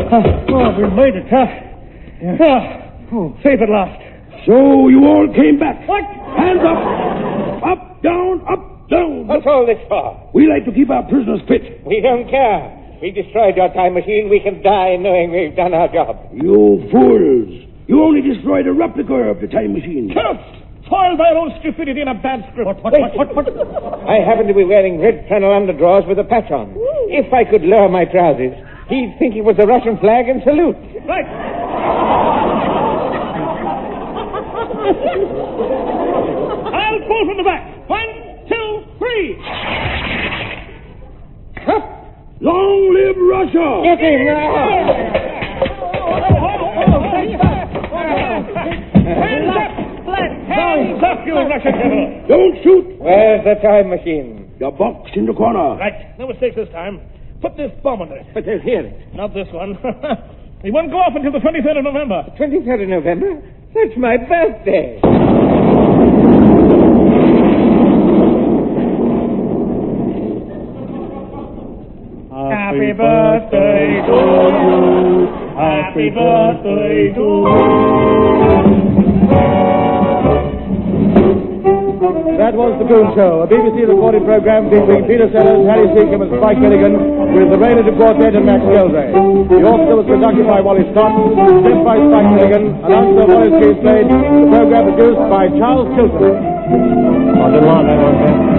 we made it, huh? Safe at last. So you all came back. What? Hands up. Up, down, up, down. What's all this for? We like to keep our prisoners fit. We don't care. We destroyed your time machine. We can die knowing we've done our job. You fools. You only destroyed a replica of the time machine. Foiled by your own stupidity and a bad script. What? I happen to be wearing red flannel underdrawers with a patch on. If I could lower my trousers, he'd think it was the Russian flag and salute. Right. I'll pull from the back. 1, 2, 3. Long live Russia! Get him now! Hands up! Hands up, you Russian devil! Don't shoot! Where's the time machine? The box in the corner. Right. No mistake this time. Put this bomb on it. But they'll hear it. Not this one. It won't go off until the 23rd of November. 23rd of November? That's my birthday. Happy birthday to you. Happy birthday to you. That was The Goon Show, a BBC recorded program featuring Peter Sellers, Harry Seacombe and Spike Milligan, with the Raynard Quartet and Max Gilday. The orchestra was conducted by Wally Scott, sent by Spike Milligan, announcer Maurice Keith played. The program produced by Charles Chilton.